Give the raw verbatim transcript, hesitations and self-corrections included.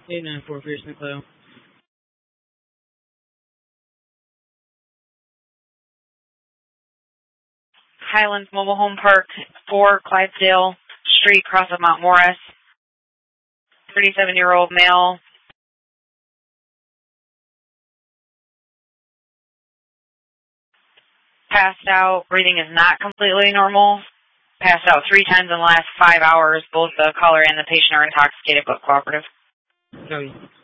eight nine four for your Saint Cloud. Highlands Mobile Home Park, four Clydesdale Street, cross of Mount Morris. thirty-seven-year-old male. Passed out. Breathing is not completely normal. Passed out three times in the last five hours. Both the caller and the patient are intoxicated but cooperative. Copy.